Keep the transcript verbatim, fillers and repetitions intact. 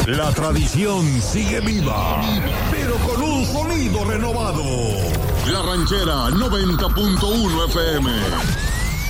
La tradición sigue viva, pero con un sonido renovado. La Ranchera noventa punto uno F M.